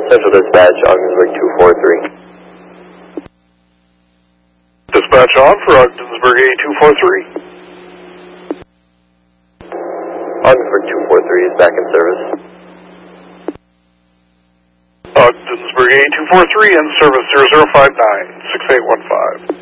Central Dispatch, Ogdensburg 243. Dispatch on for Ogdensburg A243. Ogdensburg 243 is back in service. Ogdensburg A243 in service 0059 6815.